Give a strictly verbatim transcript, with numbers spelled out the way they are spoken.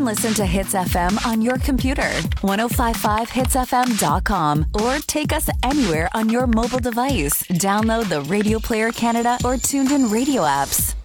listen to Hits F M on your computer, ten fifty-five hits f m dot com, or take us anywhere on your mobile device. Download the Radio Player Canada or Tuned In Radio apps.